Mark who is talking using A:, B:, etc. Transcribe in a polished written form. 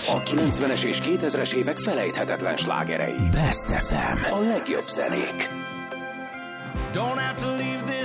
A: A 90-es és 2000-es évek felejthetetlen slágerei. Best FM. A legjobb zenék.
B: Don't have to leave